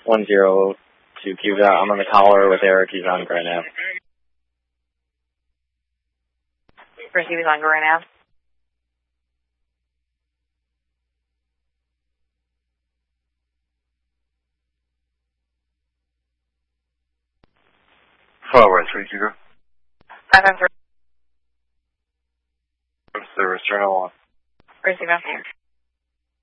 102 Cuba. I'm on the collar with Eric. He's on Grand Ave. Receiving on Grand Ave. Forward 3 Cuba. 553. Service, Journal 1. Receiving.